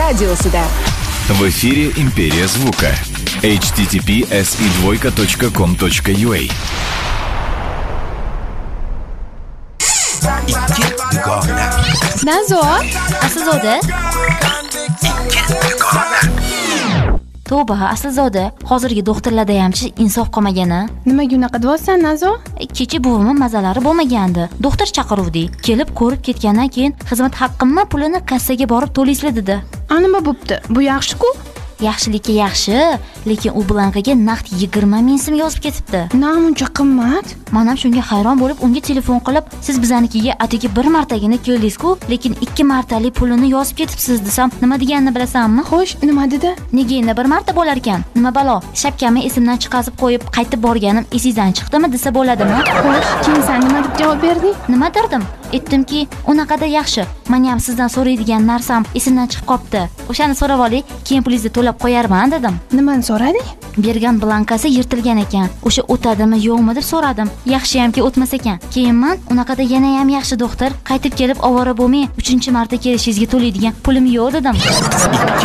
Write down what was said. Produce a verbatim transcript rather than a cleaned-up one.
radiosida. В эфире «Империя звука». эйч ти ти пи эс и двойка точка ком точка ю а. Nazo, Aslzoda? Tavba, Aslzoda, hozirgi doktorlarda hamchi insof qolmagani. Nimaga unaqa deyapsan, Nazo? Kecha buvimning mazalari bo'lmagandi. Doktor chaqiruvdik. Kelib ko'rib ketgandan keyin xizmat haqqimni pulini kassaga borib to'laysizlar dedi. Nima bo'pti? Bu yaxshi-ku. Yaxshilikka yaxshi, lekin u blankaga naqd yigirma ming so'm yozib ketibdi. Namuncha qimmat. Men ham shunga hayron bo'lib, unga telefon qilib, "Siz bizanikiga atigi bir martagina keldingiz-ku, lekin ikki martalik pulini yozib ketibsiz" desam, nima deganini bilasanmi? Xo'sh, nima dedi? Nega endi bir marta bo'lar ekan? Nima balo? Shapkamni esimdan chiqazib qo'yib, qaytib borganim esingizdan chiqdimi desa bo'ladimi? Xo'sh, keyin sen nima deb javob berding? Nima derdim? Aytdimki, unaqada yaxshi. Men ham sizdan so'raydigan narsam esimdan chiqib qopti. O'shani so'rab oling, keyin pulingizni to'lab qo'yarman dedim. Nimani so'rading? Bergan blankasi yirtilgan ekan. O'sha o'tadimi, yo'qmi deb so'radim. Yaxshi hamki o'tmas ekan. Keyin men unaqada yana ham yaxshi doktor, qaytib kelib ovora bo'lmay, uchinchi marta kelishingizga to'laydigan pulim yo'q dedim.